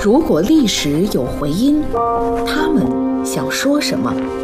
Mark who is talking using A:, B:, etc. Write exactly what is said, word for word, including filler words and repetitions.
A: 如果历史有回音，他们想说什么？